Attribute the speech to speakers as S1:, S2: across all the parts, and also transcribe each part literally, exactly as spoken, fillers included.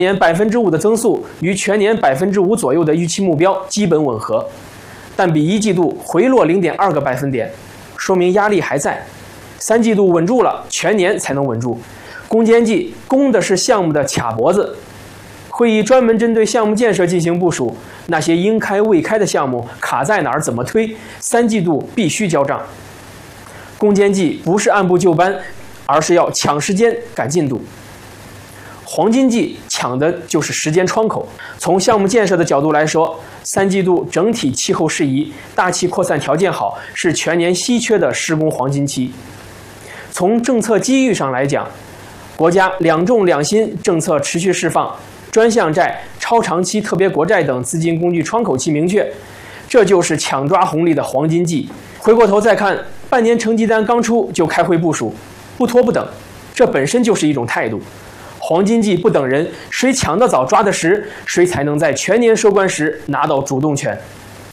S1: 年百分之五的增速与全年百分之五左右的预期目标基本吻合，但比一季度回落零点二个百分点，说明压力还在。三季度稳住了，全年才能稳住。攻坚计攻的是项目的卡脖子，会议专门针对项目建设进行部署，那些应开未开的项目卡在哪儿，怎么推，三季度必须交账。攻坚计不是按部就班，而是要抢时间赶进度。黄金季抢的就是时间窗口。从项目建设的角度来说，三季度整体气候适宜，大气扩散条件好，是全年稀缺的施工黄金期。从政策机遇上来讲，国家两重两新政策持续释放，专项债、超长期特别国债等资金工具窗口期明确，这就是抢抓红利的黄金季。回过头再看，半年成绩单刚出就开会部署，不拖不等，这本身就是一种态度。黄金季不等人，谁抢得早抓得实，谁才能在全年收官时拿到主动权。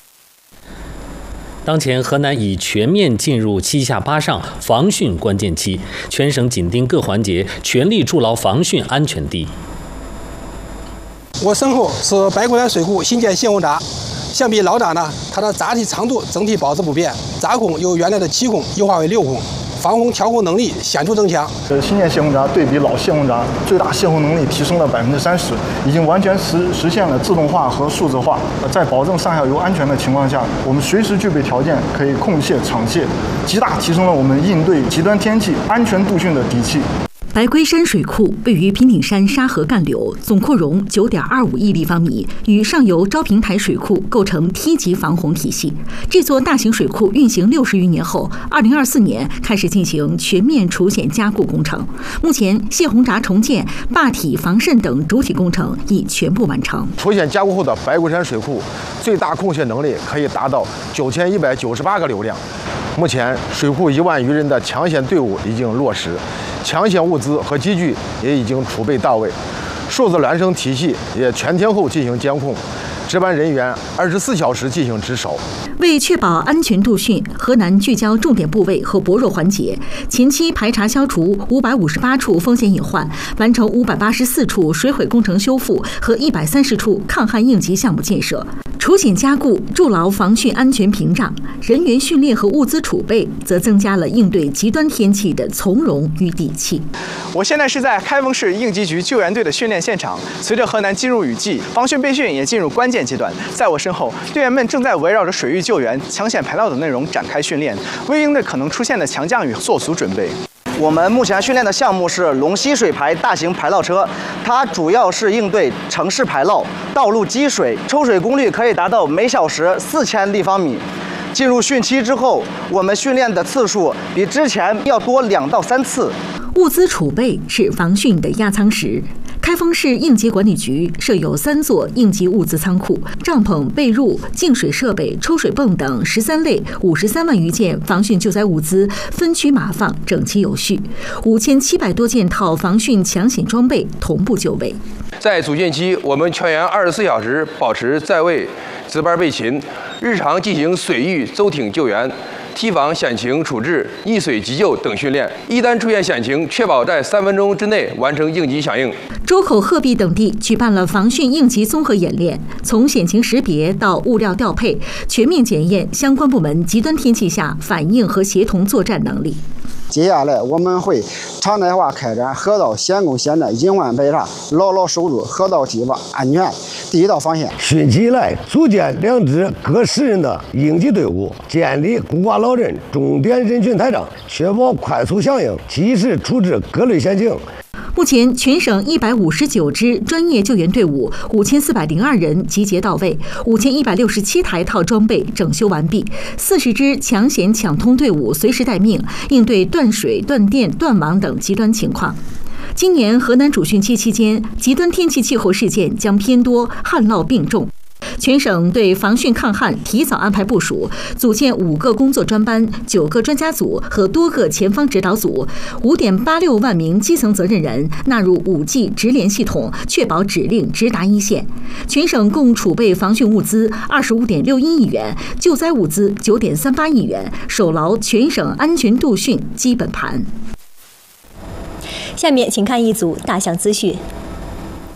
S2: 当前河南已全面进入七下八上防汛关键期，全省紧盯各环节，全力筑牢防汛安全堤。
S3: 我身后是白龟山水库新建泄洪闸，相比老闸呢，它的闸体长度整体保持不变，闸孔由原来的七孔优化为六孔。防洪调控能力显著增强。
S4: 这新建泄洪闸对比老泄洪闸，最大泄洪能力提升了百分之三十，已经完全实实现了自动化和数字化。在保证上下游安全的情况下，我们随时具备条件可以控泄场泄，极大提升了我们应对极端天气、安全度汛的底气。
S5: 白龟山水库位于平顶山沙河干流，总扩容九点二五亿立方米，与上游昭平台水库构成梯级防洪体系。这座大型水库运行六十余年后，二零二四年开始进行全面除险加固工程。目前，泄洪闸重建、坝体防渗等主体工程已全部完成。
S6: 除险加固后的白龟山水库最大控泄能力可以达到九千一百九十八个流量。目前，水库一万余人的抢险队伍已经落实。抢险物资和机具也已经储备到位，数字孪生体系也全天候进行监控，值班人员二十四小时进行值守。
S5: 为确保安全度汛，河南聚焦重点部位和薄弱环节，前期排查消除五百五十八处风险隐患，完成五百八十四处水毁工程修复和一百三十处抗旱应急项目建设。除险加固，筑牢防汛安全屏障；人员训练和物资储备，则增加了应对极端天气的从容与底气。
S7: 我现在是在开封市应急局救援队的训练现场。随着河南进入雨季，防汛备训也进入关键阶段。在我身后，队员们正在围绕着水域救援、抢险排涝等内容展开训练，为应对可能出现的强降雨做足准备。
S8: 我们目前训练的项目是龙溪水排大型排涝车，它主要是应对城市排涝、道路积水，抽水功率可以达到每小时四千立方米。进入汛期之后，我们训练的次数比之前要多两到三次。
S5: 物资储备是防汛的压舱石。开封市应急管理局设有三座应急物资仓库，帐篷、被褥、净水设备、抽水泵等十三类五十三万余件防汛救灾物资分区码放，整齐有序。五千七百多件套防汛抢险装备同步就位。
S9: 在主汛期，我们全员二十四小时保持在位，值班备勤，日常进行水域舟艇救援、堤防险情处置、易水急救等训练。一旦出现险情，确保在三分钟之内完成应急响应。
S5: 周口、鹤壁等地举办了防汛应急综合演练，从险情识别到物料调配，全面检验相关部门极端天气下反应和协同作战能力。
S10: 接下来我们会常态化开展河道险工险灾隐患排查，牢牢守住河道堤防安全第一道防线。
S11: 汛期以来，组建两支各十人的应急队伍，建立孤寡老人重点人群台账，确保快速响应，及时处置各类险情。
S5: 目前，全省一百五十九支专业救援队伍，五千四百零二人集结到位，五千一百六十七台套装备整修完毕，四十支抢险抢通队伍随时待命，应对断水、断电、断网等极端情况。今年河南主汛期期间，极端天气气候事件将偏多，旱涝并重。全省对防汛抗旱提早安排部署，组建五个工作专班、九个专家组和多个前方指导组，五点八六万名基层责任人纳入 五 G 直联系统，确保指令直达一线。全省共储备防汛物资二十五点六一亿元，救灾物资九点三八亿元，守牢全省安全度汛基本盘。
S12: 下面请看一组大象资讯。